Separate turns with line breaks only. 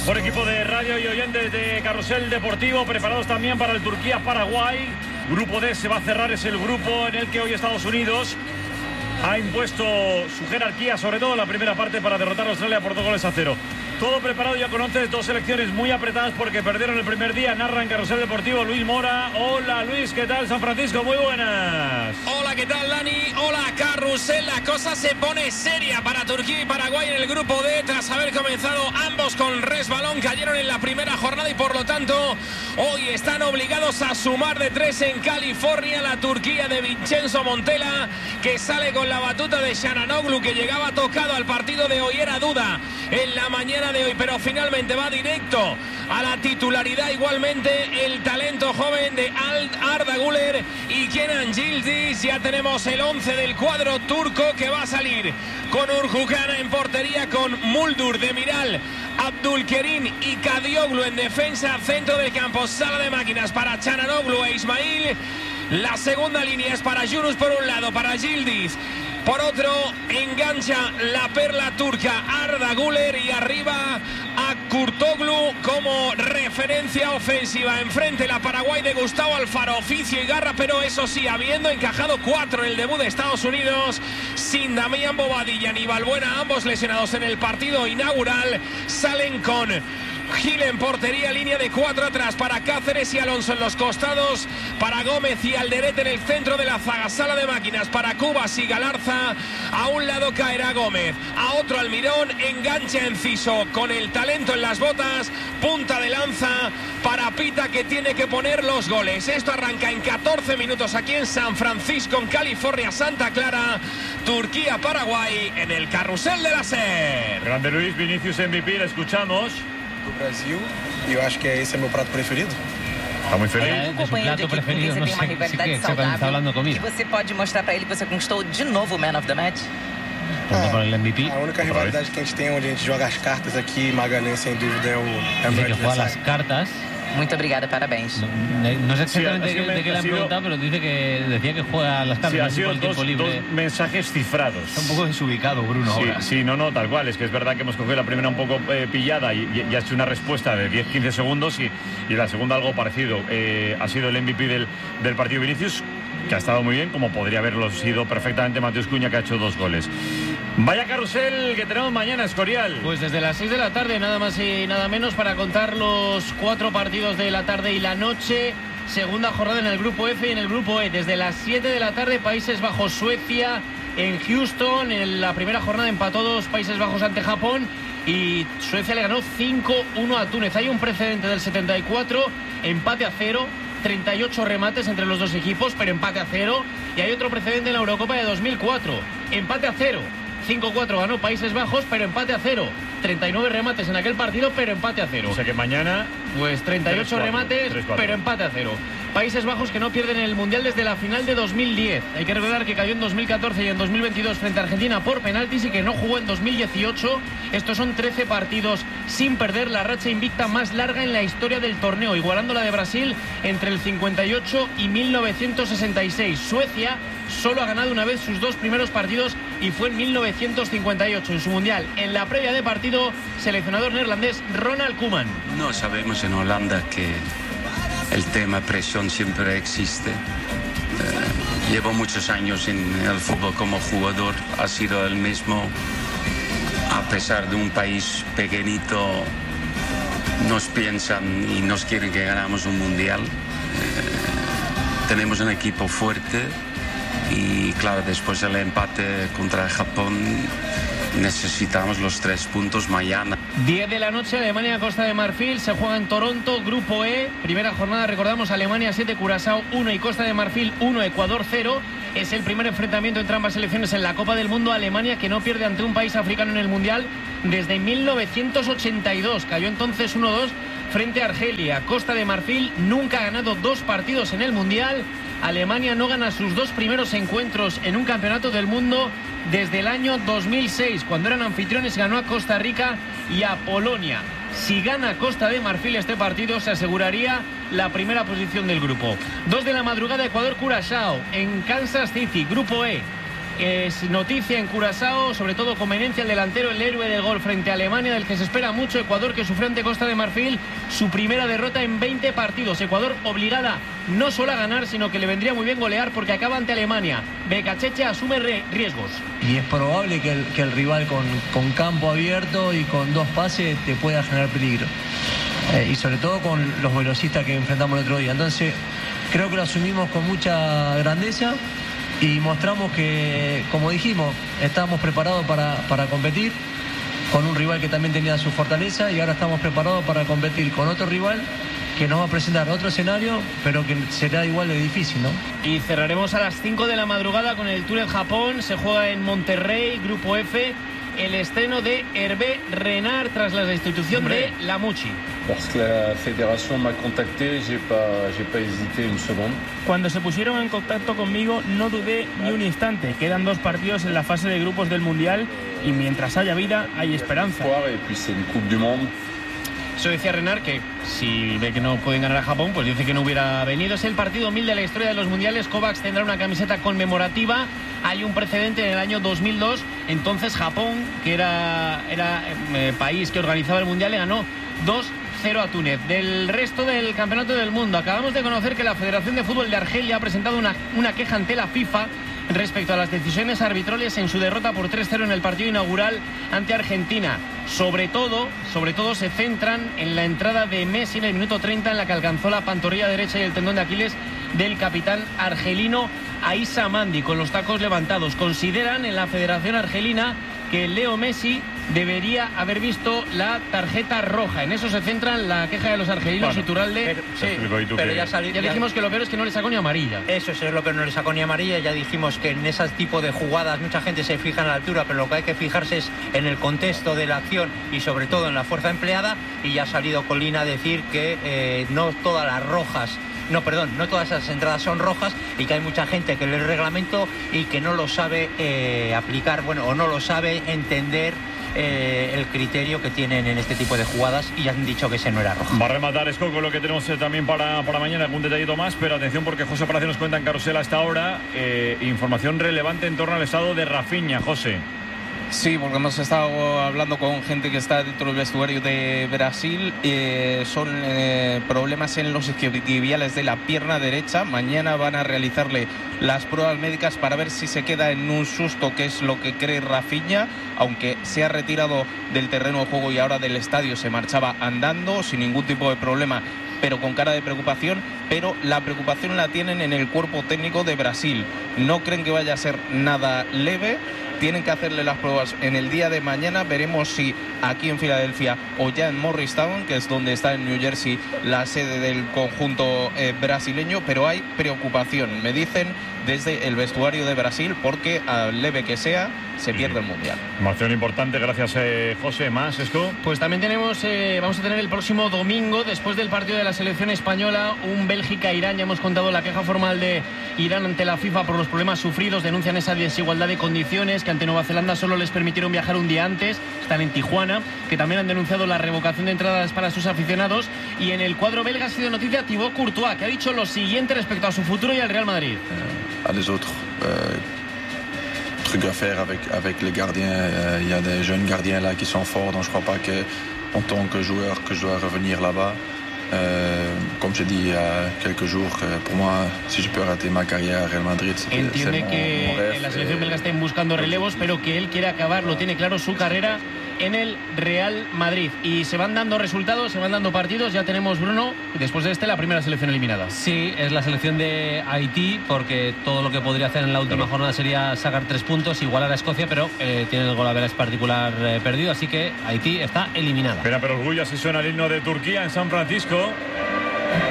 Por equipo de radio y oyentes de Carrusel Deportivo, preparados también para el Turquía-Paraguay. Grupo D se va a cerrar, es el grupo en el que hoy Estados Unidos ha impuesto su jerarquía, sobre todo en la primera parte, para derrotar a Australia por 2-0. Todo preparado, ya conoces, dos selecciones muy apretadas porque perdieron el primer día. Narra en Carrusel Deportivo Luis Mora. Hola Luis, ¿qué tal San Francisco? Muy buenas.
Hola, ¿qué tal Dani? Hola Carrusel. La cosa se pone seria para Turquía y Paraguay en el grupo D tras haber comenzado ambos con resbalón. Cayeron en la primera jornada y por lo tanto hoy están obligados a sumar de 3 en California. La Turquía de Vincenzo Montella, que sale con la batuta de Çalhanoğlu, que llegaba tocado al partido de hoy. Era duda en la mañana de hoy, pero finalmente va directo a la titularidad. Igualmente el talento joven de Arda Güler y Kenan Yildiz. Ya tenemos el 11 del cuadro turco, que va a salir con Urjukan en portería, con Muldur, Demiral, Abdülkerim y Kadioglu en defensa. Centro del campo, sala de máquinas para Çalhanoğlu e Ismail. La segunda línea es para Yunus por un lado, para Yildiz por otro. Engancha la perla turca Arda Güler y arriba a Kurtoglu como referencia ofensiva. Enfrente la Paraguay de Gustavo Alfaro, oficio y garra, pero eso sí, habiendo encajado 4 en el debut de Estados Unidos, sin Damián Bobadilla ni Balbuena, ambos lesionados en el partido inaugural. Salen con Gil en portería, línea de 4 atrás para Cáceres y Alonso en los costados, para Gómez y Alderete en el centro de la zaga. Sala de máquinas para Cubas y Galarza. A un lado caerá Gómez, a otro Almirón. Engancha Enciso con el talento en las botas. Punta de lanza para Pita, que tiene que poner los goles. Esto arranca en 14 minutos aquí en San Francisco, en California, Santa Clara. Turquía-Paraguay en el Carrusel de la SER.
Grande Luis, Vinicius MVP, la escuchamos.
Do Brasil, e eu acho que esse é meu prato preferido.
Está muy feliz.
De su plato preferido, no sé, sí que está hablando comida.
Que você pode mostrar para ele que você conquistou de novo o Man of the Match?
Por el MVP.
A única rivalidade que a gente tem, onde a gente joga as cartas aqui, Magalhães, sem dúvida, é o
Dice que juega las cartas.
Muito obrigada, parabéns.
No sé exactamente de qué le han preguntado, pero decía que juega las cartas.
Sí, ha sido
el tiempo libre.
dos mensajes cifrados.
Está un poco desubicado, Bruno.
Sí,
ahora.
sí, no, tal cual. Es que es verdad que hemos cogido la primera un poco pillada y ha hecho una respuesta de 10-15 segundos y la segunda algo parecido. Ha sido el MVP del partido Vinicius, que ha estado muy bien, como podría haberlo sido perfectamente Mateus Cunha, que ha hecho 2 goles. Vaya carrusel que tenemos mañana, Escorial.
Pues desde las 6 de la tarde, nada más y nada menos, para contar los 4 partidos de la tarde y la noche. Segunda jornada en el grupo F y en el grupo E. Desde las 7 de la tarde, Países Bajos, Suecia en Houston. En la primera jornada empató 2 Países Bajos ante Japón y Suecia le ganó 5-1 a Túnez. Hay un precedente del 74, empate a 0. 38 remates entre los dos equipos, pero empate a 0. Y hay otro precedente en la Eurocopa de 2004, empate a 0. 5-4 ganó Países Bajos, pero empate a 0. 39 remates en aquel partido, pero empate a 0.
O sea que mañana,
pues 38 remates, pero empate a 0. Países Bajos que no pierden el Mundial desde la final de 2010. Hay que recordar que cayó en 2014 y en 2022 frente a Argentina por penaltis y que no jugó en 2018. Estos son 13 partidos sin perder, la racha invicta más larga en la historia del torneo, igualando la de Brasil entre el 58 y 1966. Suecia solo ha ganado una vez sus 2 primeros partidos y fue en 1958 en su Mundial. En la previa de partido, seleccionador neerlandés Ronald Koeman.
No sabemos en Holanda que el tema presión siempre existe. Llevo muchos años en el fútbol como jugador, ha sido el mismo. A pesar de un país pequeñito, nos piensan y nos quieren que ganamos un mundial. Tenemos un equipo fuerte y claro, después del empate contra Japón necesitamos los 3 puntos mañana.
10 de la noche, Alemania, Costa de Marfil, se juega en Toronto, grupo E, primera jornada, recordamos, Alemania 7, Curazao 1 y Costa de Marfil 1, Ecuador 0. Es el primer enfrentamiento entre ambas selecciones en la Copa del Mundo. Alemania, que no pierde ante un país africano en el Mundial desde 1982, cayó entonces 1-2 frente a Argelia. Costa de Marfil nunca ha ganado 2 partidos en el Mundial. Alemania no gana sus 2 primeros encuentros en un campeonato del mundo desde el año 2006, cuando eran anfitriones, ganó a Costa Rica y a Polonia. Si gana Costa de Marfil este partido, se aseguraría la primera posición del grupo. 2 de la madrugada, Ecuador-Curazao en Kansas City, grupo E. Es noticia en Curazao, sobre todo conveniencia el delantero, el héroe del gol frente a Alemania, del que se espera mucho. Ecuador, que sufrió ante Costa de Marfil su primera derrota en 20 partidos. Ecuador obligada no solo a ganar, sino que le vendría muy bien golear porque acaba ante Alemania. Becacheche asume riesgos.
Y es probable que el rival con campo abierto y con 2 pases te pueda generar peligro. Y sobre todo con los velocistas que enfrentamos el otro día. Entonces creo que lo asumimos con mucha grandeza y mostramos que, como dijimos, estábamos preparados para competir con un rival que también tenía su fortaleza, y ahora estamos preparados para competir con otro rival que nos va a presentar otro escenario, pero que será igual de difícil, ¿no?
Y cerraremos a las 5 de la madrugada con el Tour en Japón. Se juega en Monterrey, Grupo F, el estreno de Hervé Renard tras la destitución de Lamucci.
Porque la federación me ha contactado, j'ai pas hésité un segundo.
Cuando se pusieron en contacto conmigo no dudé ni un instante. Quedan 2 partidos en la fase de grupos del Mundial y mientras haya vida hay esperanza.
Eso decía Renard, que si ve que no pueden ganar a Japón, pues dice que no hubiera venido. Es el partido 1000 de la historia de los mundiales. Kovacs tendrá una camiseta conmemorativa. Hay un precedente en el año 2002. Entonces Japón, que era país que organizaba el mundial, le ganó 2-0 a Túnez. Del resto del campeonato del mundo, acabamos de conocer que la Federación de Fútbol de Argelia ha presentado una queja ante la FIFA respecto a las decisiones arbitrales en su derrota por 3-0 en el partido inaugural ante Argentina. Sobre todo se centran en la entrada de Messi en el minuto 30, en la que alcanzó la pantorrilla derecha y el tendón de Aquiles del capitán argelino Aissa Mandi, con los tacos levantados. Consideran en la Federación Argelina que Leo Messi debería haber visto la tarjeta roja. En eso se centran la queja de los argelinos.
Bueno,
Iturralde.
Pero
ya dijimos que lo peor es que no le sacó ni amarilla.
Eso es lo peor, no le sacó ni amarilla. Ya dijimos que en ese tipo de jugadas mucha gente se fija en la altura, pero lo que hay que fijarse es en el contexto de la acción y sobre todo en la fuerza empleada. Y ya ha salido Colina a decir que no todas las rojas, no todas esas entradas son rojas, y que hay mucha gente que lee el reglamento y que no lo sabe aplicar, o no lo sabe entender el criterio que tienen en este tipo de jugadas, y ya han dicho que ese no era rojo.
Va a rematar Esco con lo que tenemos también para mañana, algún detallito más, pero atención porque José Palacio nos cuenta en Carrusel a esta hora información relevante en torno al estado de Rafinha. José.
Sí, porque hemos estado hablando con gente que está dentro del vestuario de Brasil. Son problemas en los isquiotibiales de la pierna derecha. Mañana van a realizarle las pruebas médicas para ver si se queda en un susto, que es lo que cree Rafinha, aunque se ha retirado del terreno de juego y ahora del estadio. Se marchaba andando sin ningún tipo de problema, pero con cara de preocupación. Pero la preocupación la tienen en el cuerpo técnico de Brasil. No creen que vaya a ser nada leve. Tienen que hacerle las pruebas en el día de mañana. Veremos si aquí en Filadelfia o ya en Morristown, que es donde está en New Jersey la sede del conjunto brasileño. Pero hay preocupación, me dicen desde el vestuario de Brasil, porque a leve que sea, se pierde el Mundial.
Información importante, gracias José. ¿Más, Esco?
Pues también vamos a tener el próximo domingo, después del partido de la selección española, un Bélgica-Irán. Ya hemos contado la queja formal de Irán ante la FIFA por los problemas sufridos. Denuncian esa desigualdad de condiciones, que ante Nueva Zelanda solo les permitieron viajar un día antes. Están en Tijuana, que también han denunciado la revocación de entradas para sus aficionados. Y en el cuadro belga ha sido noticia Thibaut Courtois, que ha dicho lo siguiente respecto a su futuro y al Real Madrid.
À les autres trucs à faire avec les gardiens. Il y a des jeunes gardiens là qui sont forts, donc je crois pas que en tant que joueur que je dois revenir là-bas. Comme je dis il y a quelques jours, pour moi, si je peux arrêter ma carrière à Real Madrid,
entiende que en la selección belga estén buscando relevos, pero que él quiere acabar, lo tiene claro, su carrera en el Real Madrid. Y se van dando resultados, se van dando partidos. Ya tenemos, Bruno, después de la primera selección eliminada.
Sí, es la selección de Haití, porque todo lo que podría hacer en la última jornada sería sacar 3 puntos, igualar a Escocia, pero tiene el gol a veras particular perdido, así que Haití está eliminada.
Pero orgullo, así suena el himno de Turquía en San Francisco.